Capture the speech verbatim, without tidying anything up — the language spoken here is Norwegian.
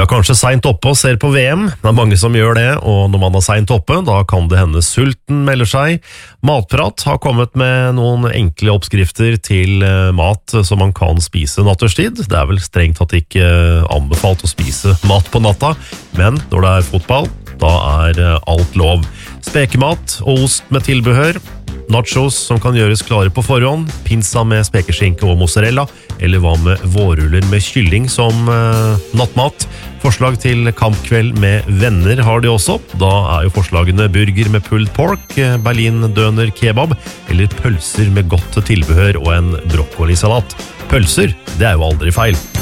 kanskje sent oppe og ser på V M. Det er mange som gjør det, og når man er sent oppe, da kan det hende sulten melder seg. Matprat har kommet med noen enkle oppskrifter til mat som man kan spise natterstid. Det er vel strengt tatt ikke anbefalt å spise mat på natta, men når det er fotball, da er alt lov. Spekemat og ost med tilbehør, nachos som kan gjøres klare på forhånd, pizza med spekeskinke og mozzarella, eller hva med vårruller med kylling som eh, nattmat. Forslag til kampkveld med venner har de også. Da er jo forslagene burger med pulled pork, Berlin døner kebab, eller pølser med godt tilbehør og en broccolisalat. Pølser, det er jo aldri feil.